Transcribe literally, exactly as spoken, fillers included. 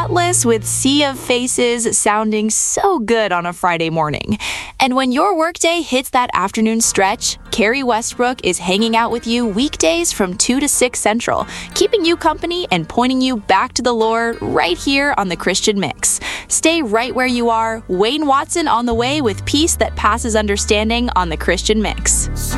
spotless with sea of faces sounding so good on a Friday morning. And when your workday hits that afternoon stretch, Carrie Westbrook is hanging out with you weekdays from two to six Central, keeping you company and pointing you back to the Lord right here on the Christian Mix. Stay right where you are. Wayne Watson on the way with peace that passes understanding on the Christian Mix.